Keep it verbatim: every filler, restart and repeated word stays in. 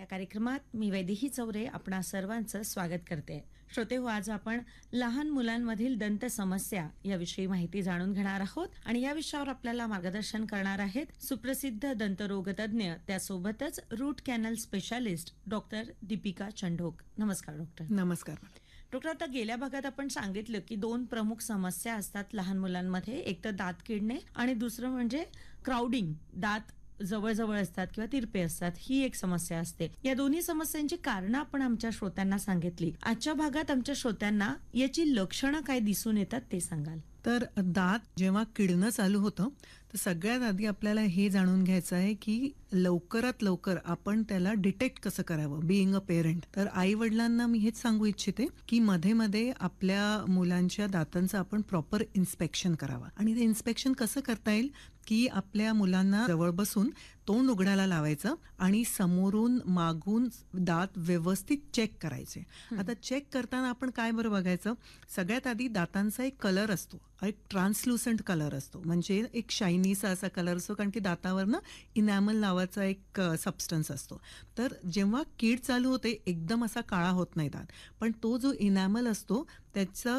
कार्यक्रमात मी वैदेही चौरे आपणा सर्वांचं स्वागत करते. श्रोते हो, आज आपण लहान मुलांमधील दंत समस्या याविषयी माहिती जाणून घेणार आहोत आणि या विषयावर आपल्याला मार्गदर्शन करणार आहेत सुप्रसिद्ध दंतरोग तज्ञ, त्यासोबतच route canal specialist doctor Deepika Chandhok. नमस्कार डॉक्टर. नमस्कार डॉक्टर, आता गेल्या भागात आपण सांगितलं की दोन प्रमुख समस्या असतात लहान मुलांमध्ये, एक तर दात किडणे आणि दुसरं म्हणजे क्राउडिंग, दात जवळजवळ असतात किंवा तिरपे असतात, ही एक समस्या असते. या दोन्ही समस्यांची कारणं आपण आमच्या श्रोत्यांना सांगितली. आजच्या भागात आमच्या श्रोत्यांना याची लक्षणं काय दिसून येतात ते सांगाल? तर दात जेव्हा किडणं चालू होतं तर सगळ्यात आधी आपल्याला हे जाणून घ्यायचं आहे की लवकरात लवकर आपण त्याला डिटेक्ट कसं करावं. बिईंग अ पेरेंट, तर आई वडिलांना मी हेच सांगू इच्छिते की मध्ये मध्ये आपल्या मुलांच्या दातांचं आपण प्रॉपर इन्स्पेक्शन करावं. आणि ते इन्स्पेक्शन कसं करता येईल की आपल्या मुलांना जवळ बसून तोंड उघडायला लावायचं आणि समोरून मागून दात व्यवस्थित चेक करायचे. आता चेक करताना आपण काय बरं बघायचं, सगळ्यात आधी दातांचा एक कलर असतो, एक ट्रान्सल्युसंट कलर असतो, म्हणजे एक शायनीसा असा कलर असतो, कारण की दातावर ना इनॅमल नावाचा एक सबस्टन्स असतो. तर जेव्हा कीड चालू होते एकदम असा काळा होत नाही दात, पण तो जो इनॅमल असतो त्याचा